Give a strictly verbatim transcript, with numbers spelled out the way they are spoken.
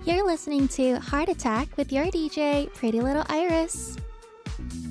You're listening to Heart Attack with your D J, Pretty Little Iris.